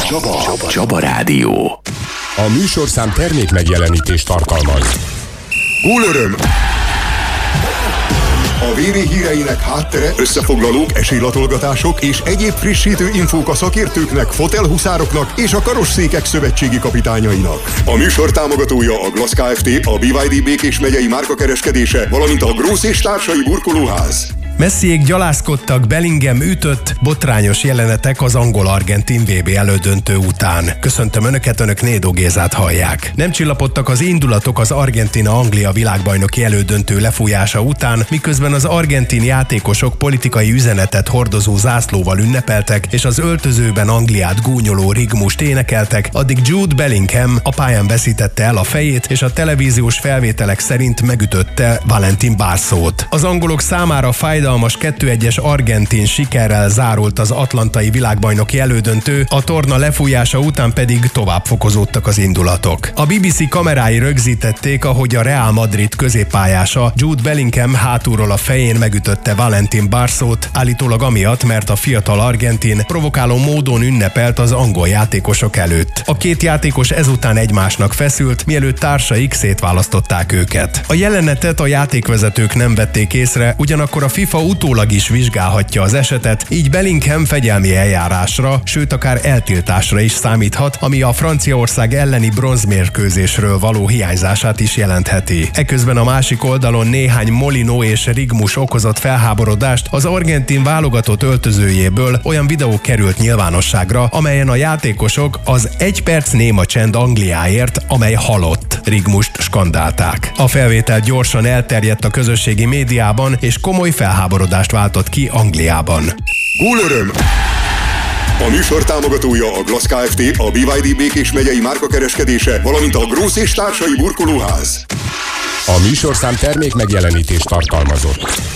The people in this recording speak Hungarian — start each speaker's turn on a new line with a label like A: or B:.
A: Csaba Rádió.
B: A műsorszám termék megjelenítést tartalmaz.
C: Gólöröm! A VB híreinek háttere, összefoglalók, esélylatolgatások és egyéb frissítő infók a szakértőknek, fotelhuszároknak és a karosszékek szövetségi kapitányainak. A műsor támogatója a Glass Kft., a BYD Békés megyei márkakereskedése, valamint a Grósz és társai burkolóház.
D: Messiék gyalázkodtak, Bellingham ütött, botrányos jelenetek az angol-argentin VB elődöntő után. Köszöntöm Önöket, Önök Nédó Gézát hallják. Nem csillapodtak az indulatok az Argentína-Anglia világbajnoki elődöntő lefújása után, miközben az argentin játékosok politikai üzenetet hordozó zászlóval ünnepeltek, és az öltözőben Angliát gúnyoló rigmust énekeltek, addig Jude Bellingham a pályán veszítette el a fejét, és a televíziós felvételek szerint megütötte Valentin Barszót. Az angolok számára fájdalmas 2-1-es argentin sikerrel zárult az atlantai világbajnoki elődöntő, a torna lefújása után pedig tovább fokozódtak az indulatok. A BBC kamerái rögzítették, ahogy a Real Madrid középpályása Jude Bellingham hátulról a fején megütötte Valentin Barszót, állítólag amiatt, mert a fiatal argentin provokáló módon ünnepelt az angol játékosok előtt. A két játékos ezután egymásnak feszült, mielőtt társaik szétválasztották őket. A jelenetet a játékvezetők nem vették észre, ugyanakkor a FIFA utólag is vizsgálhatja az esetet, így Bellingham fegyelmi eljárásra, sőt akár eltiltásra is számíthat, ami a Franciaország elleni bronzmérkőzésről való hiányzását is jelentheti. Eközben a másik oldalon néhány Molino és rigmus okozott felháborodást, az argentin válogatott öltözőjéből olyan videó került nyilvánosságra, amelyen a játékosok az 1 perc néma csend Angliáért, amely halott rigmust skandálták. A felvétel gyorsan elterjedt a közösségi médiában, és komoly felháborodást váltott ki Angliában.
C: Gólöröm! A műsor támogatója a Glass Kft., a BYD Békés megyei márkakereskedése, valamint a Grósz és társai burkolóház.
B: A műsorszám termék megjelenítést tartalmazott.